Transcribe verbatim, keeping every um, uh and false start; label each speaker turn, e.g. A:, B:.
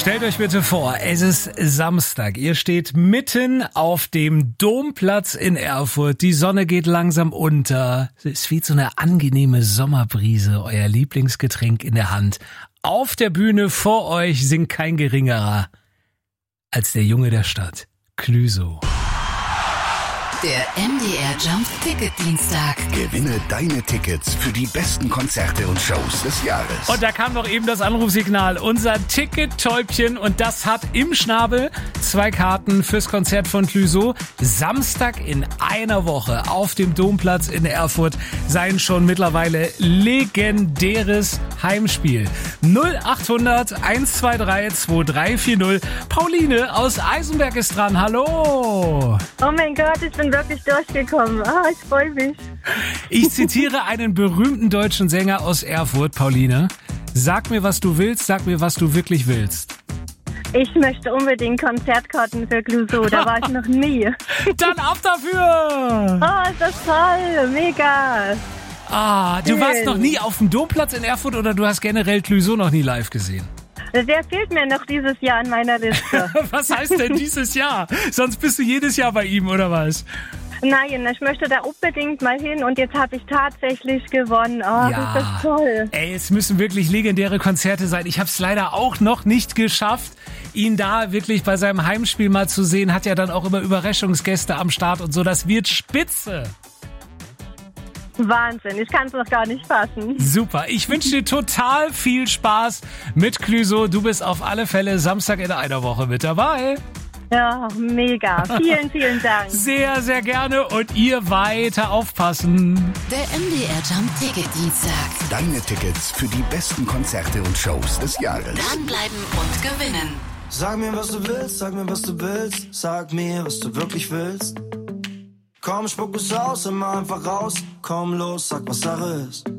A: Stellt euch bitte vor, es ist Samstag. Ihr steht mitten auf dem Domplatz in Erfurt. Die Sonne geht langsam unter. Es weht so eine angenehme Sommerbrise. Euer Lieblingsgetränk in der Hand. Auf der Bühne vor euch singt kein geringerer als der Junge der Stadt, Clüso.
B: Der M D R Jump Ticket Dienstag.
C: Gewinne deine Tickets für die besten Konzerte und Shows des Jahres.
A: Und da kam noch eben das Anrufsignal. Unser Ticket-Täubchen, und das hat im Schnabel zwei Karten fürs Konzert von Clüso. Samstag in einer Woche auf dem Domplatz in Erfurt sein schon mittlerweile legendäres Heimspiel. null achthundert eins zwei drei zwei drei vier null. Pauline aus Eisenberg ist dran. Hallo.
D: Oh mein Gott, ich bin wirklich durchgekommen. Ah, ich freue mich.
A: Ich zitiere einen berühmten deutschen Sänger aus Erfurt, Pauline. Sag mir, was du willst, sag mir, was du wirklich willst.
D: Ich möchte unbedingt Konzertkarten für Clüso, da war ich noch nie.
A: Dann ab dafür!
D: Oh, ist das toll, mega.
A: Ah, du
D: Schön.
A: warst noch nie auf dem Domplatz in Erfurt oder du hast generell Clüso noch nie live gesehen?
D: Der fehlt mir noch dieses Jahr in meiner Liste.
A: Was heißt denn dieses Jahr? Sonst bist du jedes Jahr bei ihm, oder was?
D: Nein, ich möchte da unbedingt mal hin und jetzt habe ich tatsächlich gewonnen. Oh,
A: Ja.
D: das ist toll.
A: Ey, es müssen wirklich legendäre Konzerte sein. Ich habe es leider auch noch nicht geschafft, ihn da wirklich bei seinem Heimspiel mal zu sehen. Hat ja dann auch immer Überraschungsgäste am Start und so. Das wird spitze.
D: Wahnsinn, ich kann es noch gar nicht fassen.
A: Super. Ich wünsche dir total viel Spaß mit Clüso. Du bist auf alle Fälle Samstag in einer Woche mit dabei.
D: Ja, mega. Vielen, vielen Dank.
A: Sehr, sehr gerne und ihr weiter aufpassen.
B: Der M D R Jump Ticket Dienstag.
C: Deine Tickets für die besten Konzerte und Shows des Jahres.
B: Dranbleiben und gewinnen.
E: Sag mir, was du willst, sag mir, was du willst. Sag mir, was du wirklich willst. Komm, spuck es aus, immer einfach raus. Komm los, sag, was Sache ist.